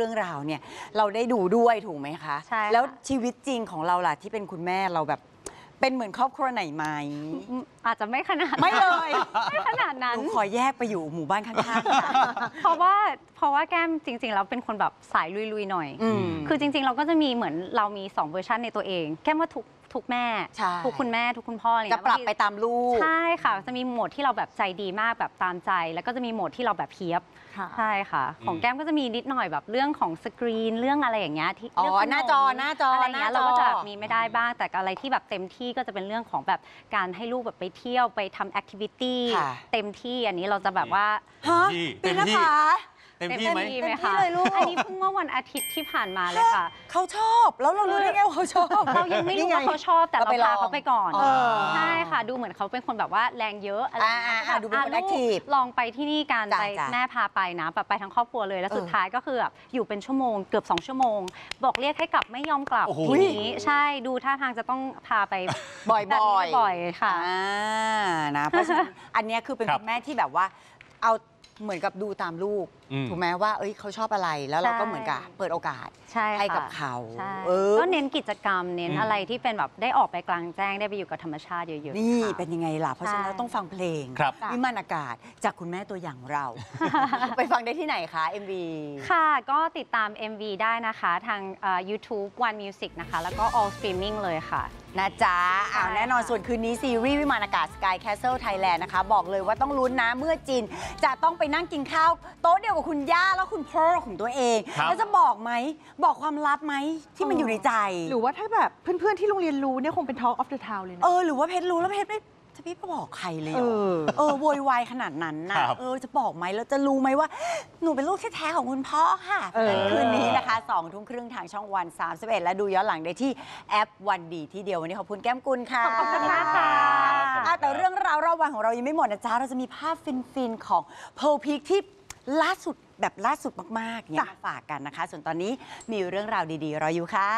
รื่องราวเนี่ยเราได้ดูด้วยถูกไหมคะใช่แล้วชีวิตจริงของเราล่ะที่เป็นคุณแม่เราแบบเป็นเหมือนครอบครัวไหนไหมอาจจะไม่ขนาดไม่เลยไม่ขนาดนั้นหนูขอแยกไปอยู่หมู่บ้านข้างๆค่ะเพราะว่าแก้มจริงๆเราเป็นคนแบบสายลุยๆหน่อยคือจริงๆเราก็จะมีเหมือนเรามี2เวอร์ชันในตัวเองแก้มว่าทุกแม่ทุกคุณแม่ทุกคุณพ่อจะปรับไปตามลูกใช่ค่ะจะมีโหมดที่เราแบบใจดีมากแบบตามใจแล้วก็จะมีโหมดที่เราแบบเพียบใช่ค่ะของแก้มก็จะมีนิดหน่อยแบบเรื่องของสกรีนเรื่องอะไรอย่างเงี้ยที่หน้าจออะไรเงี้ยเราก็จะมีไม่ได้บ้างแต่อะไรที่แบบเต็มที่ก็จะเป็นเรื่องของแบบการให้ลูกแบบไปเที่ยวไปทำแอคทิวิตี้เต็มที่อันนี้เราจะแบบว่าเต็มที่เต็มที่ไหมคะอันนี้เพิ่งเมื่อวันอาทิตย์ที่ผ่านมาเลยค่ะเขาชอบแล้วเรารู้ได้ไงว่าเขาชอบเรายังไม่รู้ว่าเขาชอบแต่เราพาเขาไปก่อนใช่ค่ะดูเหมือนเขาเป็นคนแบบว่าแรงเยอะอะไรดูเป็นคนแอคทีฟลองไปที่นี่กันไปแม่พาไปนะแบบไปทั้งครอบครัวเลยแล้วสุดท้ายก็คือแบบอยู่เป็นชั่วโมงเกือบ2ชั่วโมงบอกเรียกให้กลับไม่ยอมกลับทีนี้ใช่ดูท่าทางจะต้องพาไปบ่อยค่ะนะเพราะฉะนั้นอันนี้คือเป็นคุณแม่ที่แบบว่าเอาเหมือนกับดูตามลูกถูกไหมว่าเขาชอบอะไรแล้วเราก็เหมือนกับเปิดโอกาสให้กับเขาก็เน้นกิจกรรมเน้นอะไรที่เป็นแบบได้ออกไปกลางแจ้งได้ไปอยู่กับธรรมชาติเยอะๆนี่เป็นยังไงล่ะเพราะฉะนั้นเราต้องฟังเพลงวิมานอากาศจากคุณแม่ตัวอย่างเราไปฟังได้ที่ไหนคะ MV ค่ะก็ติดตาม MV ได้นะคะทาง YouTube One Music นะคะแล้วก็ All Streaming เลยค่ะนะจ๊ะแน่นอนส่วนคืนนี้ซีรีส์วิมานอากาศ Sky Castle Thailand นะคะบอกเลยว่าต้องลุ้นนะเมื่อจินจะต้องไปนั่งกินข้าวโต๊ะเดียวกับคุณย่าแล้วคุณพ่อของตัวเองแล้วจะบอกไหมบอกความลับไหมที่มันอยู่ในใจหรือว่าถ้าแบบเพื่อนๆที่โรงเรียนรู้เนี่ยคงเป็น Talk of the Town เลยนะหรือว่าเพชรรู้แล้วเพชรไม่จะพี่บอกใครเลยโวยวายขนาดนั้นนะจะบอกไหมแล้วจะรู้ไหมว่าหนูเป็นลูกแท้ๆของคุณพ่อค่ะคืนนี้นะคะ20:30นทางช่องวัน31และดูย้อนหลังได้ที่แอปวันดีที่เดียววันนี้ขอบคุณแก้มกุลค่ะขอบคุณมากค่ะแต่เรื่องราวรอบวันของเรายังไม่หมดนะจ๊ะเราจะมีภาพฟินๆของเพร์ลพีคที่ล่าสุดมากๆเนี่ยมาฝากกันนะคะส่วนตอนนี้มีเรื่องราวดีๆรออยู่ค่ะ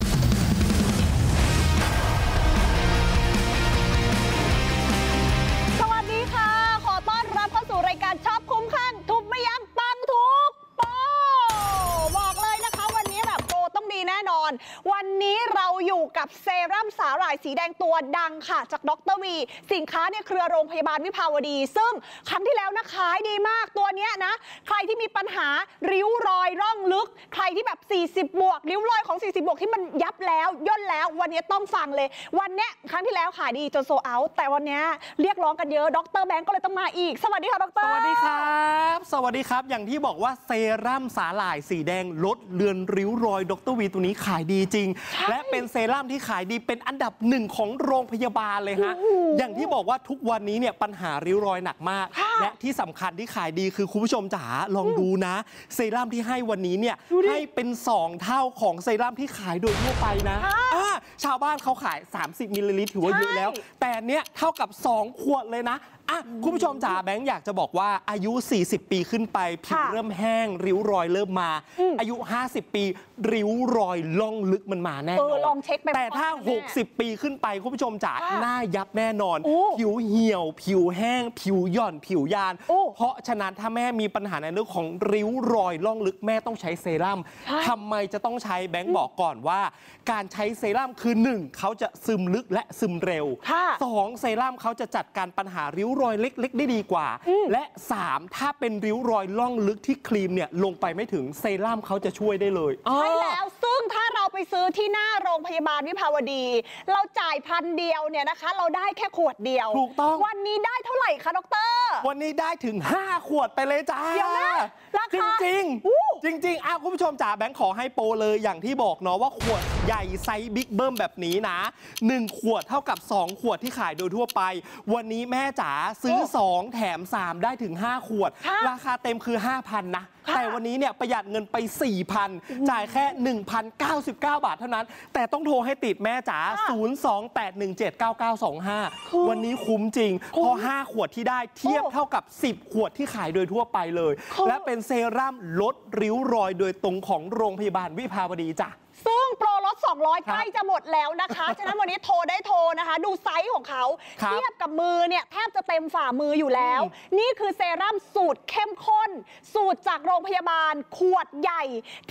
รายการชอบคุ้มขั้นทุบไม่ยั้งปังทุกโปบอกเลยนะคะวันนี้แบบโปต้องดีแน่นอนวันนี้เราอยู่กับเซรั่มสาหร่ายสีแดงตัวดังค่ะจากดร.วีสินค้าเนี่ยเครือโรงพยาบาลวิภาวดีซึ่งครั้งที่แล้วนะขายดีมากตัวเนี้ยนะใครที่มีปัญหาริ้วรอยร่องลึกใครที่แบบ40บวกริ้วรอยของ40บวกที่มันยับแล้วย่นแล้ววันนี้ต้องฟังเลยวันเนี้ยครั้งที่แล้วขายดีจนโซเอาท์แต่วันนี้เรียกร้องกันเยอะดร.แบงก์ก็เลยต้องมาอีกสวัสดีค่ะดร. สวัสดีครับอย่างที่บอกว่าเซรั่มสาหร่ายสีแดงลดเลือนริ้วรอยดร.วีตัวนี้ขายดีจริงและเป็นเซรั่มที่ขายดีเป็นอันดับ1ของโรงพยาบาลเลยฮะอย่างที่บอกว่าทุกวันนี้เนี่ยปัญหาริ้วรอยหนักมากและที่สำคัญที่ขายดีคือคุณผู้ชมจ๋าลองดูนะเซรั่มที่ให้วันนี้เนี่ยให้เป็น2เท่าของเซรั่มที่ขายโดยทั่วไปนะชาวบ้านเขาขาย30 มิลลิลิตรถือว่าเยอะแล้วแต่เนี้ยเท่ากับ2 ขวดเลยนะคุณผู้ชมจ๋าแบงค์อยากจะบอกว่าอายุ40 ปีขึ้นไปผิวเริ่มแห้งริ้วรอยเริ่มมาอายุ50 ปีริ้วรอยล่องลึกมันมาแน่นอนลองเช็คแต่ถ้า60 ปีขึ้นไปคุณผู้ชมจ๋าหน้ายับแน่นอนผิวเหี่ยวผิวแห้งผิวหย่อนผิวยานเพราะฉะนั้นถ้าแม่มีปัญหาในเรื่องของริ้วรอยล่องลึกแม่ต้องใช้เซรั่มทำไมจะต้องใช้แบงค์บอกก่อนว่าการใช้เซรั่มคือ1เขาจะซึมลึกและซึมเร็ว2เซรั่มเขาจะจัดการปัญหาริ้วรอยเล็กๆได้ดีกว่าและ3ถ้าเป็นริ้วรอยล่องลึกที่ครีมเนี่ยลงไปไม่ถึงเซรั่มเขาจะช่วยได้เลยใช่แล้วซึ่งถ้าเราไปซื้อที่หน้าโรงพยาบาลวิภาวดีเราจ่าย1,000เดียวเนี่ยนะคะเราได้แค่ขวดเดียวถูกต้องวันนี้ได้เท่าไหร่คะดร. วันนี้ได้ถึง5 ขวดไปเลยจ้าเดี๋ยวนะราคาจริงคุณผู้ชมจ๋าแบงค์ขอให้โปรเลยอย่างที่บอกเนาะว่าขวดใหญ่ไซส์บิ๊กเบิ้มแบบนี้นะ1 ขวดเท่ากับ2 ขวดที่ขายโดยทั่วไปวันนี้แม่จ๋าซื้อ2 แถม 3ได้ถึง5 ขวดราคาเต็มคือ 5,000 นะแต่วันนี้เนี่ยประหยัดเงินไป 4,000 จ่ายแค่ 1,099 บาทเท่านั้นแต่ต้องโทรให้ติดแม่จ๋า028179925วันนี้คุ้มจริงเพราะ5 ขวดที่ได้เทียบเท่ากับ10 ขวดที่ขายโดยทั่วไปเลยและเป็นเซรั่มลดริ้วรอยโดยตรงของโรงพยาบาลวิภาวดีจ้ะซึ่งโปรลด200ใกล้จะหมดแล้วนะคะฉะนั้นวันนี้โทรได้โทรนะคะดูไซส์ของเขาเทียบกับมือเนี่ยแทบจะเต็มฝ่ามืออยู่แล้วนี่คือเซรั่มสูตรเข้มข้นสูตรจากโรงพยาบาลขวดใหญ่